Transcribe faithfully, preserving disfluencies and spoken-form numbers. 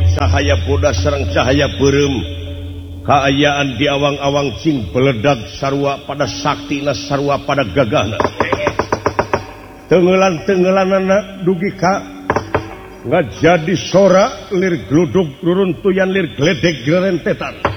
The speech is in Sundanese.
cahaya boda sareng cahaya berem kaayaan di awang-awang cing beledag sarua pada saktina sarua pada gagahna tenggelan-tenggelanana dugi ka nggak jadi sora lir gludug ruruntuyan lir gledeg gerentetan